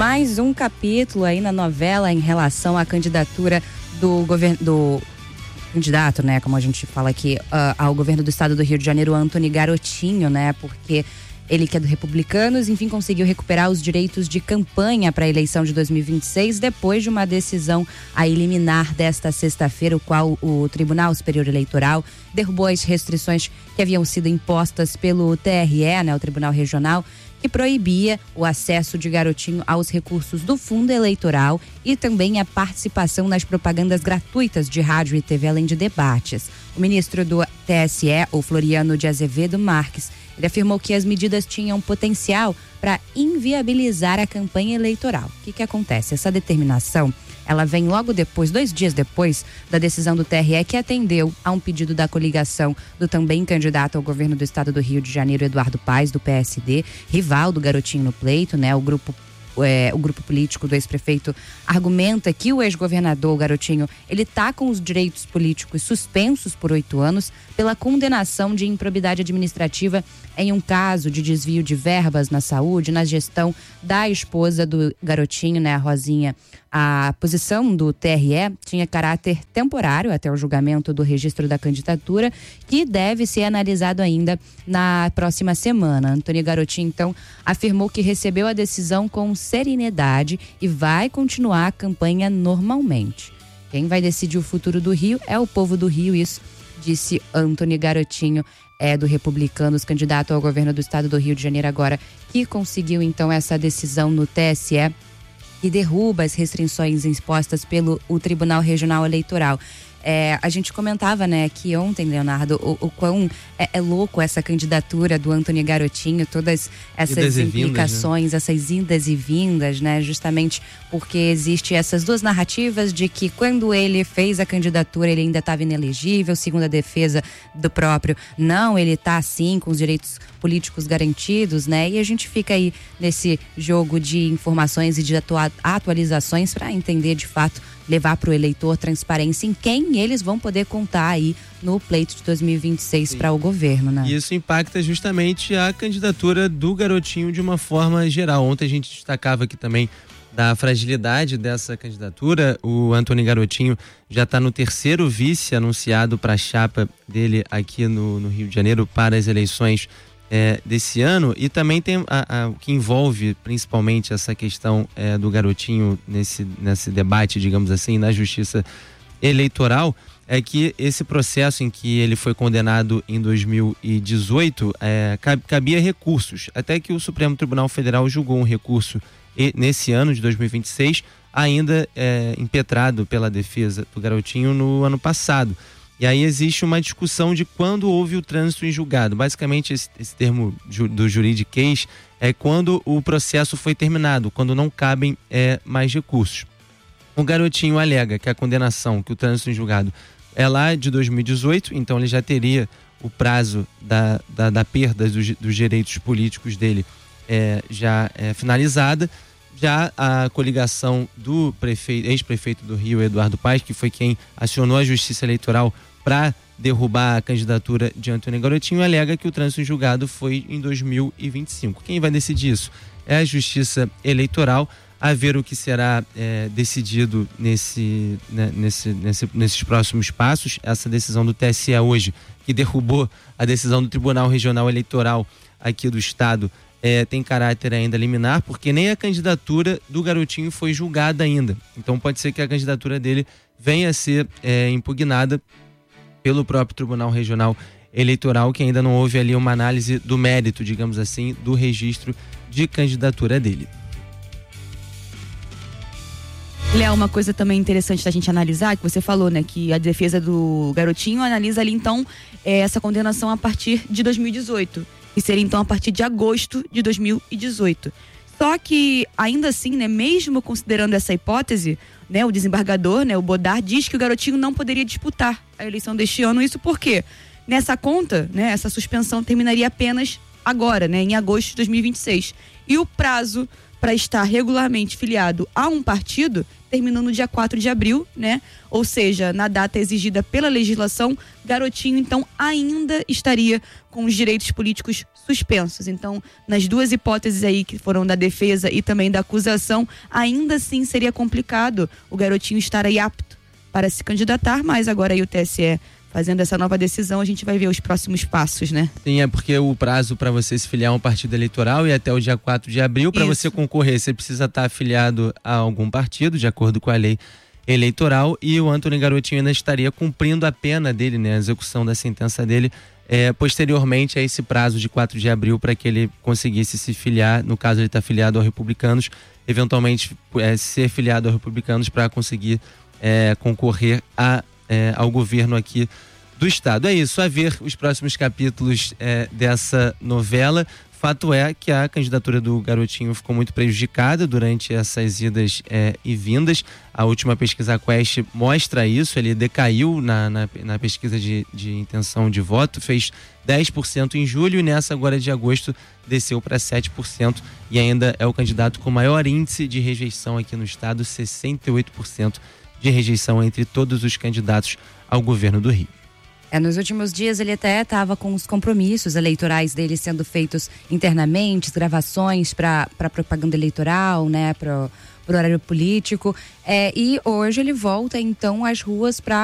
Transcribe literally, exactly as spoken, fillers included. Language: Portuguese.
mais um capítulo aí na novela em relação à candidatura do governo do candidato, né, como a gente fala aqui, uh, ao governo do estado do Rio de Janeiro, Antony Garotinho, né, porque ele, que é do Republicanos, enfim, conseguiu recuperar os direitos de campanha para a eleição de dois mil e vinte e seis, depois de uma decisão a eliminar desta sexta-feira, o qual o Tribunal Superior Eleitoral derrubou as restrições que haviam sido impostas pelo T R E, né, o Tribunal Regional, que proibia o acesso de Garotinho aos recursos do fundo eleitoral e também a participação nas propagandas gratuitas de rádio e T V, além de debates. O ministro do T S E, o Floriano de Azevedo Marques, ele afirmou que as medidas tinham potencial para inviabilizar a campanha eleitoral. O que que acontece? Essa determinação, ela vem logo depois, dois dias depois da decisão do T R E, que atendeu a um pedido da coligação do também candidato ao governo do estado do Rio de Janeiro, Eduardo Paes, do P S D, rival do Garotinho no pleito, né? O grupo É, o grupo político do ex-prefeito argumenta que o ex-governador Garotinho, ele está com os direitos políticos suspensos por oito anos pela condenação de improbidade administrativa em um caso de desvio de verbas na saúde, na gestão da esposa do Garotinho, né, a Rosinha. A posição do T R E tinha caráter temporário até o julgamento do registro da candidatura, que deve ser analisado ainda na próxima semana. Antony Garotinho, então, afirmou que recebeu a decisão com serenidade e vai continuar a campanha normalmente. Quem vai decidir o futuro do Rio é o povo do Rio, isso disse Antony Garotinho, é do Republicanos, candidato ao governo do estado do Rio de Janeiro agora, que conseguiu então essa decisão no T S E e derruba as restrições impostas pelo o Tribunal Regional Eleitoral. É, a gente comentava, né, que ontem, Leonardo, o, o quão é, é louco essa candidatura do Antony Garotinho, todas essas implicações, vindas, né? essas indas e vindas, né, justamente porque existe essas duas narrativas de que quando ele fez a candidatura ele ainda estava inelegível, segundo a defesa do próprio, não, ele está sim com os direitos políticos garantidos, né, e a gente fica aí nesse jogo de informações e de atua- atualizações para entender de fato, levar para o eleitor transparência em quem eles vão poder contar aí no pleito de dois mil e vinte e seis para o governo, né? E isso impacta justamente a candidatura do Garotinho de uma forma geral. Ontem a gente destacava aqui também da fragilidade dessa candidatura. O Antony Garotinho já está no terceiro vice anunciado para a chapa dele aqui no, no Rio de Janeiro para as eleições É, desse ano, e também tem a, a, o que envolve principalmente essa questão é, do Garotinho nesse, nesse debate, digamos assim, na justiça eleitoral, é que esse processo em que ele foi condenado em dois mil e dezoito é, cabia recursos, até que o Supremo Tribunal Federal julgou um recurso e, nesse ano de dois mil e vinte e seis, ainda é, impetrado pela defesa do Garotinho no ano passado. E aí existe uma discussão de quando houve o trânsito em julgado. Basicamente, esse, esse termo ju, do juridiquês é quando o processo foi terminado, quando não cabem é, mais recursos. O Garotinho alega que a condenação, que o trânsito em julgado é lá de dois mil e dezoito, então ele já teria o prazo da, da, da perda dos, dos direitos políticos dele é, já é, finalizada. Já a coligação do prefeito, ex-prefeito do Rio, Eduardo Paes, que foi quem acionou a Justiça Eleitoral para derrubar a candidatura de Antony Garotinho, alega que o trânsito em julgado foi em dois mil e vinte e cinco. Quem vai decidir isso? É a Justiça Eleitoral, a ver o que será é, decidido nesse, né, nesse, nesse, nesses próximos passos. Essa decisão do T S E hoje, que derrubou a decisão do Tribunal Regional Eleitoral aqui do estado, É, tem caráter ainda liminar, porque nem a candidatura do Garotinho foi julgada ainda. Então pode ser que a candidatura dele venha a ser é, impugnada pelo próprio Tribunal Regional Eleitoral, que ainda não houve ali uma análise do mérito, digamos assim, do registro de candidatura dele. Léo, uma coisa também interessante da gente analisar, que você falou, né, que a defesa do Garotinho analisa ali então é, essa condenação a partir de dois mil e dezoito. Que seria então a partir de agosto de dois mil e dezoito. Só que, ainda assim, né, mesmo considerando essa hipótese, né, o desembargador, né, o Bodar, diz que o Garotinho não poderia disputar a eleição deste ano. Isso porque, nessa conta, né, essa suspensão terminaria apenas agora, né, em agosto de dois mil e vinte e seis. E o prazo para estar regularmente filiado a um partido terminou no dia quatro de abril, né? Ou seja, na data exigida pela legislação, Garotinho, então, ainda estaria com os direitos políticos suspensos. Então, nas duas hipóteses aí que foram da defesa e também da acusação, ainda assim seria complicado o Garotinho estar aí apto para se candidatar, mas agora aí o T S E fazendo essa nova decisão, a gente vai ver os próximos passos, né? Sim, é porque o prazo para você se filiar a um partido eleitoral é até o dia quatro de abril. Para você concorrer, você precisa estar afiliado a algum partido, de acordo com a lei eleitoral, e o Antony Garotinho ainda estaria cumprindo a pena dele, né? A execução da sentença dele, é, posteriormente a esse prazo de quatro de abril, para que ele conseguisse se filiar, no caso ele está filiado aos Republicanos, eventualmente é, ser filiado aos Republicanos para conseguir é, concorrer a É, ao governo aqui do estado. É isso, a ver os próximos capítulos é, dessa novela. Fato é que a candidatura do Garotinho ficou muito prejudicada durante essas idas é, e vindas. A última pesquisa Quest mostra isso, ele decaiu na, na, na pesquisa de, de intenção de voto, fez dez por cento em julho e nessa agora de agosto desceu para sete por cento e ainda é o candidato com maior índice de rejeição aqui no estado, sessenta e oito por cento de rejeição entre todos os candidatos ao governo do Rio. É, nos últimos dias ele até estava com os compromissos eleitorais dele sendo feitos internamente, gravações para propaganda eleitoral, né, para o horário político. É, e hoje ele volta então às ruas para